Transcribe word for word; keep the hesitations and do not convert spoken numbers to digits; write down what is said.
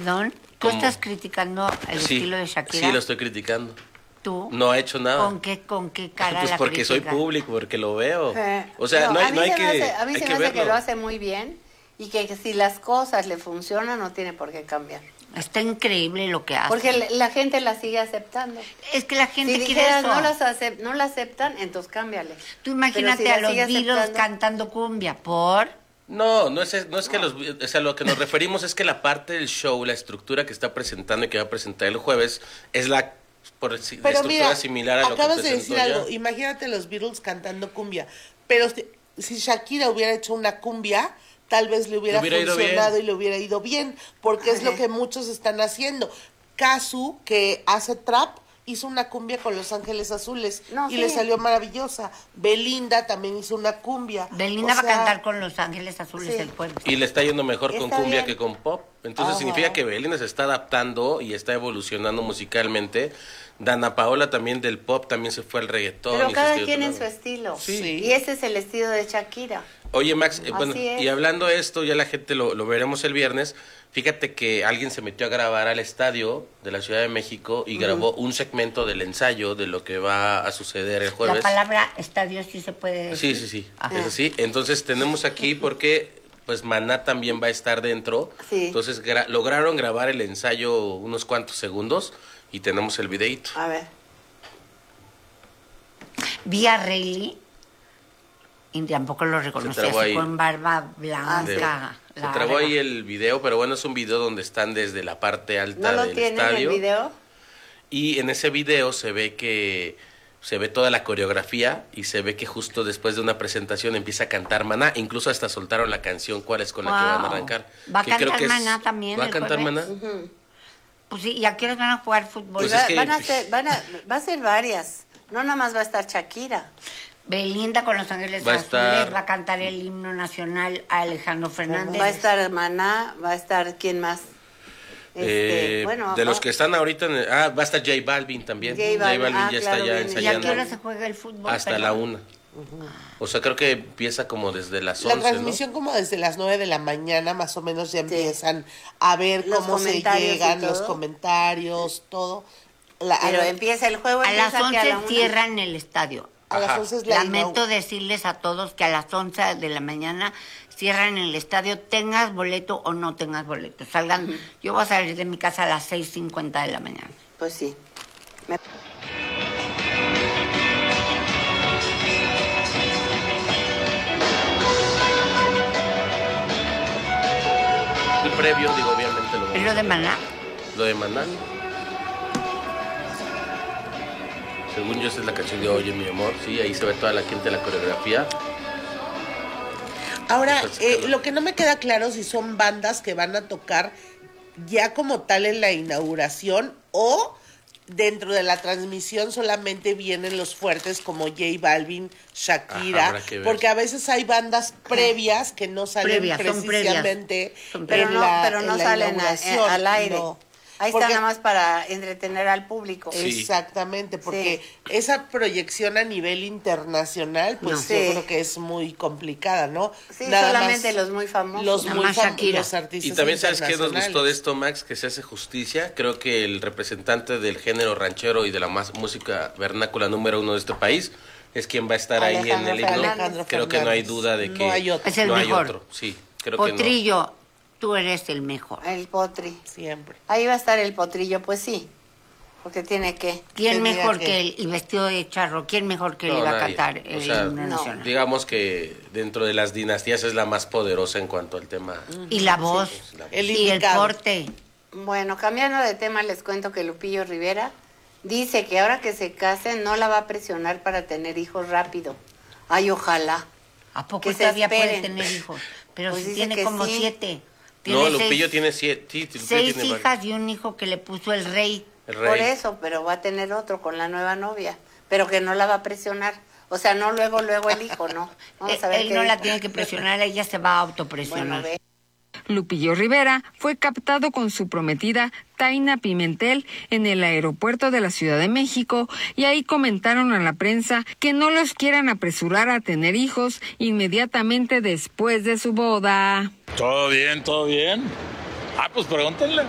Perdón, ¿tú ¿Cómo? estás criticando el Sí, estilo de Shakira? sí, lo estoy criticando. ¿Tú? No ha hecho nada. ¿Con qué, con qué cara Pues la porque soy criticas? público, porque lo veo. Eh, O sea, no, a hay, mí no hay se que me hace- A mí hay se que me hace verlo. que lo hace muy bien y que, que si las cosas le funcionan no tiene por qué cambiar. Está increíble lo que hace. Porque la, la gente la sigue aceptando. Es que la gente Si quiere dijeras eso. no, las acep- no la aceptan, entonces cámbiale. Tú imagínate Pero si a la los sigue Beatles aceptando- cantando cumbia. ¿Por? No, no es, no es que los, o sea, lo que nos referimos es que la parte del show, la estructura que está presentando y que va a presentar el jueves, es la por, la Pero estructura mira, similar a lo que acabas de presentó decir ya. algo. Imagínate los Beatles cantando cumbia. Pero si, si Shakira hubiera hecho una cumbia, tal vez le hubiera, Le hubiera ido funcionado bien. y le hubiera ido bien. Porque es lo que muchos están haciendo. Kazu, que hace trap, hizo una cumbia con Los Ángeles Azules No, y sí. le salió maravillosa. Belinda también hizo una cumbia. Belinda O va sea, a cantar con Los Ángeles Azules Sí. el jueves. Y le está yendo mejor con Está cumbia bien. que con pop. Entonces Ajá. significa que Belinda se está adaptando y está evolucionando musicalmente. Dana Paola también del pop también se fue al reggaetón. y Pero se cada está quien en otro su lado. estilo. Sí. Y ese es el estilo de Shakira. Oye, Max, eh, bueno, Así es. y hablando de esto, ya la gente lo, lo veremos el viernes. Fíjate que alguien se metió a grabar al estadio de la Ciudad de México y grabó un segmento del ensayo de lo que va a suceder el La jueves. palabra estadio sí se puede Sí, decir. sí, sí, Ajá. es así. Entonces tenemos aquí porque pues Maná también va a estar dentro. Sí. Entonces gra- lograron grabar el ensayo unos cuantos segundos y tenemos el videito. A ver. Vi a Rayleigh y tampoco lo reconocí, trabó así ahí. con barba Ah, blanca. Se larga. trabó ahí el video, pero bueno, es un video donde están desde la parte alta ¿No lo del tienen estadio. el video? Y en ese video se ve que se ve toda la coreografía y se ve que justo después de una presentación empieza a cantar Maná. Incluso hasta soltaron la canción cuál es con la que van a Wow. arrancar. ¿Va a que creo cantar que es- Maná también ¿Va a el cantar jueves? Maná? Pues sí, ¿y a qué horas van a jugar fútbol? Pues Va- es que- van a ser, van a, va a ser varias. No nada más va a estar Shakira. Belinda con Los Ángeles Va a Azules estar- va a cantar el himno nacional a Alejandro Fernández. Va a estar Maná, va a estar ¿quién más? Este, Eh, bueno, de los oh, que están ahorita en el- ah, va a estar J Balvin también. J Balvin, ah, ya claro, está ya viene. ¿Y a ensayando. qué hora se juega el fútbol? Hasta Perdón. la una. O sea, creo que empieza como desde las La once, transmisión como desde las nueve de la mañana más o menos ya empiezan a ver Los cómo se comentarios y llegan, los todo. comentarios, todo. La- Pero a, empieza el juego. A las empieza que a once la una. cierran el estadio. a las Ajá. once es la Lamento inau- decirles a todos que a las once de la mañana cierran el estadio, tengas boleto o no tengas boleto. Salgan, yo voy a salir de mi casa a las seis cincuenta de la mañana. Pues sí. Me- El previo, digo, obviamente lo ¿Es vamos lo a de ver. Maná? Lo de Maná. Según yo, esa es la canción de Oye, mi amor. Sí, ahí se ve toda la gente, la coreografía. Ahora, Entonces, eh, claro. lo que no me queda claro si son bandas que van a tocar ya como tal en la inauguración o dentro de la transmisión solamente vienen los fuertes como J Balvin, Shakira, Ajá, habrá que ver. porque a veces hay bandas previas que no salen Previas, son previas. precisamente Son Pero en no, la, pero en no la salen a- inauguración, al aire. no. Ahí Porque- está nada más para entretener al público. Sí. Exactamente, porque esa proyección a nivel internacional, pues No. yo Sí. creo que es muy complicada, ¿no? Sí, solamente los muy famosos. Los Nada muy más fam- Shakira. los artistas Y también, ¿sabes qué nos gustó de internacionales. esto, Max? Que se hace justicia. Creo que el representante del género ranchero y de la más música vernácula número uno de este país es quien va a estar ahí en Alejandro el himno. Fernández. Alejandro Creo que no hay Fernández. duda de que No hay otro. Es el no hay mejor. otro. Sí, creo que no. Potrillo, tú eres el mejor. El potri. Siempre. Ahí va a estar el potrillo, pues sí. Porque tiene que. ¿Quién Tendría mejor que- que él? Y vestido de charro, ¿quién mejor que él No, iba a nadie. cantar O el sea, himno no. nacional? Digamos que dentro de las dinastías es la más poderosa en cuanto al tema. Y la voz, la voz. El y el indicado. porte. Bueno, cambiando de tema, les cuento que Lupillo Rivera dice que ahora que se casen no la va a presionar para tener hijos rápido. Ay, ojalá. ¿A poco Que se todavía puede esperen. tener hijos? Pero Pues si dice tiene que como sí. siete. No, Tiene Lupillo seis, tiene siete. Sí, Lupillo seis tiene varios. hijas y un hijo que le puso el rey. El Por rey. eso, pero va a tener otro con la nueva novia. Pero que no la va a presionar. O sea, no luego, luego el hijo, no. Vamos a ver Él qué no la dijo. tiene que presionar, ella se va a autopresionar. Bueno, ve. Lupillo Rivera fue captado con su prometida Taina Pimentel en el aeropuerto de la Ciudad de México y ahí comentaron a la prensa que no los quieran apresurar a tener hijos inmediatamente después de su boda. Todo bien, todo bien. Ah, pues pregúntenle.